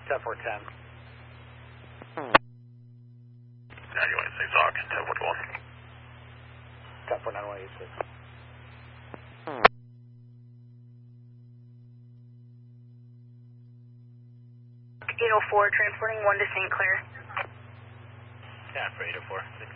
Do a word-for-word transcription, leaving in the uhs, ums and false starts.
ten four ten. ninety-one eighty-six, Hawk, ten four one. ten four nine one eight six. eight oh four, transporting one to Saint Clair. ten for eight oh four.